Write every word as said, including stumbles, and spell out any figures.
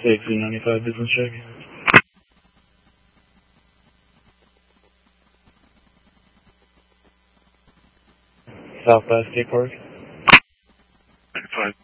six Z ninety-five business check. Southwest State Park. Five.